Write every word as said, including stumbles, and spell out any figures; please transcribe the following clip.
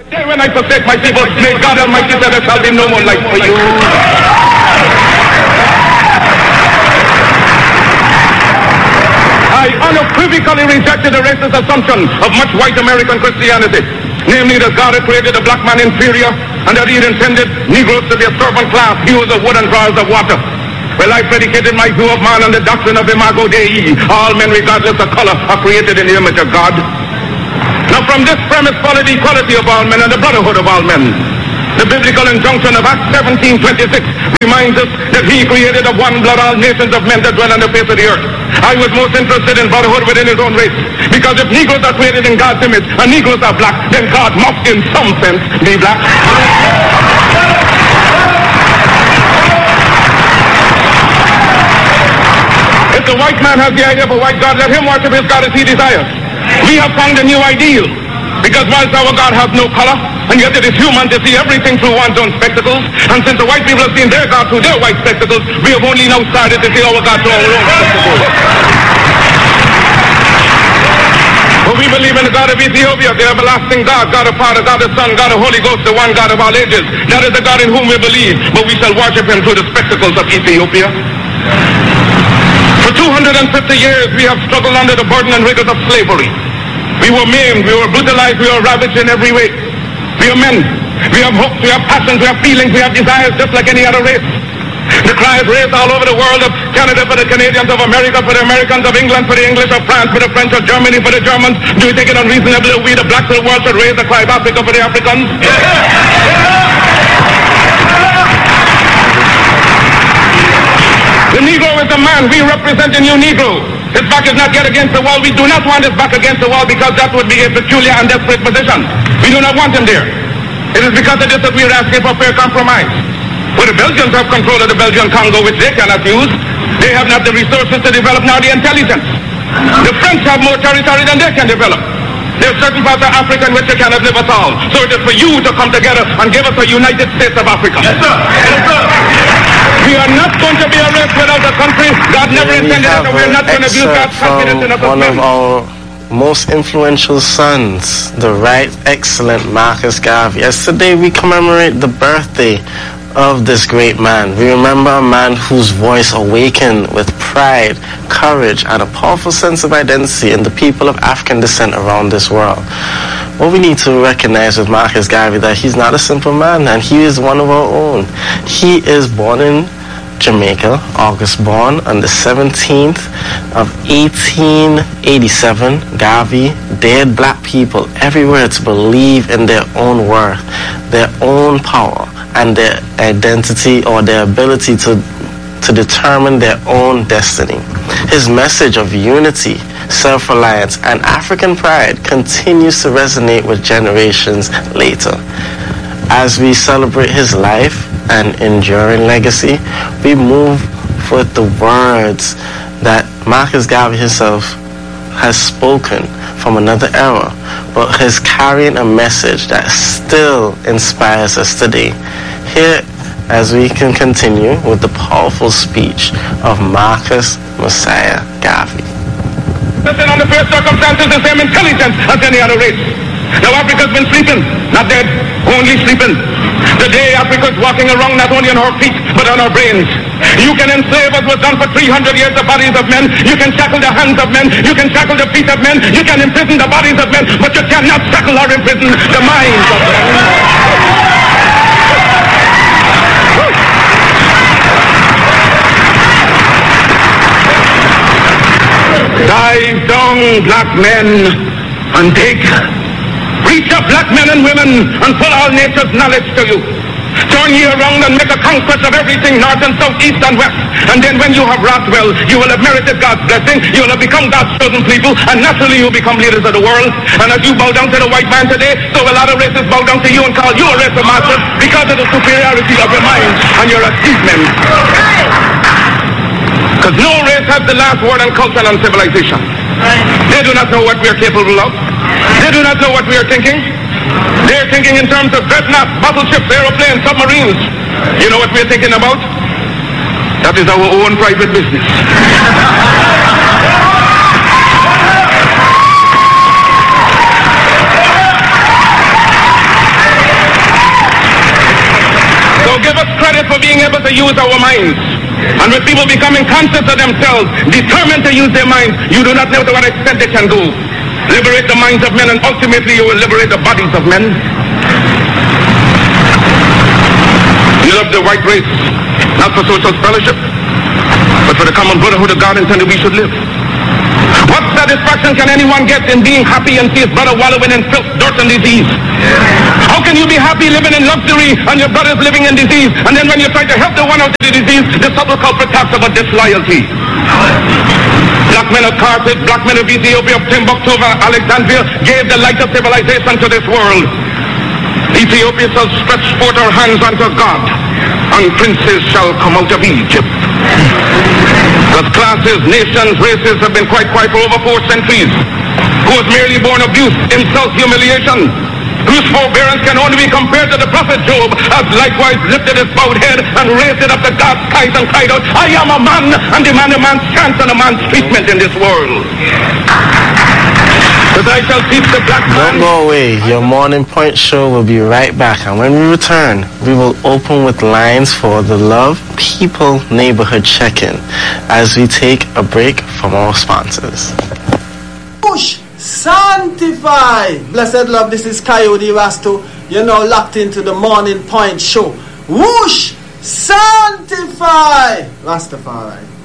Day when I forsake my people, may God Almighty say there shall be no more life for you. I unequivocally rejected the racist assumption of much white American Christianity, namely that God had created the black man inferior and that he had intended Negroes to be a servant class, hewers of wood and drawers of water. Well, I predicated my view of man on the doctrine of Imago Dei. All men, regardless of color, are created in the image of God. Now, from this premise followed the equality of all men and the brotherhood of all men. The biblical injunction of Acts seventeen twenty-six reminds us that he created of one blood all nations of men that dwell on the face of the earth. I was most interested in brotherhood within his own race, because if Negroes are created in God's image and Negroes are black, then God must in some sense be black. If the white man has the idea of a white God, let him worship his God as he desires. We have found a new ideal, because whilst our God has no color, and yet it is human to see everything through one's own spectacles, and since the white people have seen their God through their white spectacles, we have only now started to see our God through our own spectacles. But we believe in the God of Ethiopia, the everlasting God, God of Father, God of Son, God of Holy Ghost, the one God of all ages. That is the God in whom we believe, but we shall worship him through the spectacles of Ethiopia. For two hundred fifty years, we have struggled under the burden and rigors of slavery. We were maimed, we were brutalized, we were ravaged in every way. We are men. We have hopes, we have passions, we have feelings, we have desires just like any other race. The cry is raised all over the world of Canada for the Canadians, of America for the Americans, of England for the English, of France for the French, of Germany for the Germans. Do you think it unreasonable that we, the blacks of the world, should raise the cry of Africa for the Africans? Yeah. The Negro is the man. We represent the new Negro. His back is not yet against the wall. We do not want his back against the wall, because that would be a peculiar and desperate position. We do not want him there. It is because of this that we are asking for fair compromise. For the Belgians have control of the Belgian Congo, which they cannot use. They have not the resources to develop, nor the intelligence. The French have more territory than they can develop. There are certain parts of Africa in which they cannot live at all. So it is for you to come together and give us a United States of Africa. Yes, sir. Yes, sir. We are not going to be a race without a country. God never intended it, and we are not going to abuse God's confidence in us. One of our most influential sons, the right excellent Marcus Garvey. Yesterday we commemorate the birthday of this great man. We remember a man whose voice awakened with pride, courage, and a powerful sense of identity in the people of African descent around this world. What we need to recognize with Marcus Garvey, that he's not a simple man, and he is one of our own. He is born in Jamaica, August born on the seventeenth of eighteen eighty-seven. Garvey dared black people everywhere to believe in their own worth, their own power, and their identity, or their ability to to determine their own destiny. His message of unity, self-reliance, and African pride continues to resonate with generations later. As we celebrate his life and enduring legacy, we move with the words that Marcus Garvey himself has spoken from another era, but is carrying a message that still inspires us today. Here, as we can continue with the powerful speech of Marcus Messiah Garvey. Listen, under fair circumstances, the same intelligence as any other race. Now, Africa's been sleeping, not dead, only sleeping. Today, Africa's walking around not only on her feet, but on her brains. You can enslave, as was done for three hundred years, the bodies of men. You can shackle the hands of men. You can shackle the feet of men. You can imprison the bodies of men, but you cannot shackle or imprison the minds of men. Dive down, black men, and dig. Reach up, black men and women, and pull all nature's knowledge to you. Turn ye around and make a conquest of everything, north and south, east and west. And then when you have wrought well, you will have merited God's blessing. You will have become God's chosen people, and naturally you will become leaders of the world. And as you bow down to the white man today, so a lot of races bow down to you and call you a race of masters because of the superiority of your mind and your achievements. Because no race has the last word on culture and civilization. They do not know what we are capable of. They do not know what we are thinking. They are thinking in terms of dreadnoughts, battleships, aeroplanes, submarines. You know what we are thinking about? That is our own private business. celebrate for being able to use our minds. And with people becoming conscious of themselves, determined to use their minds, you do not know to what extent they can go. Liberate the minds of men, and ultimately you will liberate the bodies of men. You love the white race, not for social fellowship, but for the common brotherhood of God intended we should live. What satisfaction can anyone get in being happy and see his brother wallowing in filth, dirt, and disease? How can you be happy living in luxury and your brother's living in disease? And then when you try to help the one out of the disease, the subtle culprit talks about disloyalty. Black men of Carthage, black men of Ethiopia, of Timbuktu, of Alexandria gave the light of civilization to this world. Ethiopia shall stretch forth her hands unto God, and princes shall come out of Egypt. Because classes, nations, races have been quite quiet for over four centuries, who has merely borne abuse, insult, humiliation, whose forbearance can only be compared to the prophet Job, as likewise lifted his bowed head and raised it up to God's skies and cried out, I am a man, and demand a man's chance and a man's treatment in this world. But I shall teach the black man. Don't go away. Your Morning Point show will be right back. And when we return, we will open with lines for the Love People Neighborhood Check-In as we take a break from our sponsors. Push, sanctify. Blessed love, this is Coyote Rasto. You're now locked into the Morning Point show. Whoosh, sanctify. Rastafari.